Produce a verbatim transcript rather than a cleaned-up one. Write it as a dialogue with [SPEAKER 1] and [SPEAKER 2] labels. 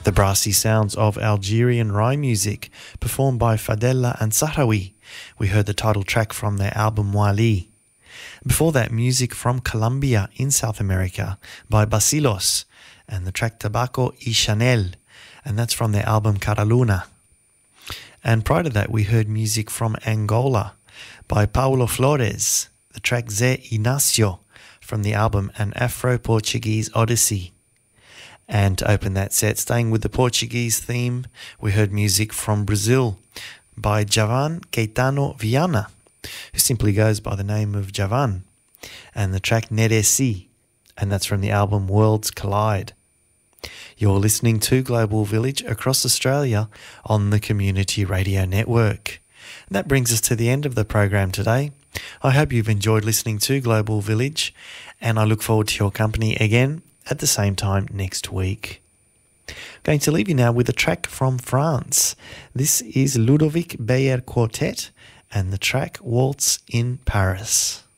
[SPEAKER 1] the brassy sounds of Algerian rhyme music performed by Fadela and Sahrawi. We heard the title track from their album Wali. Before that, music from Colombia in South America by Basilos and the track Tabaco y Chanel, and that's from their album Caraluna. And prior to that, we heard music from Angola by Paulo Flores, the track Zé Inácio from the album An Afro-Portuguese Odyssey. And to open that set, staying with the Portuguese theme, we heard music from Brazil by Javan Caetano Viana, who simply goes by the name of Javan, and the track Neresi, and that's from the album Worlds Collide. You're listening to Global Village across Australia on the Community Radio Network. And that brings us to the end of the program today. I hope you've enjoyed listening to Global Village, and I look forward to your company again at the same time next week. I'm going to leave you now with a track from France. This is Ludovic Beyer Quartet and the track Waltz in Paris.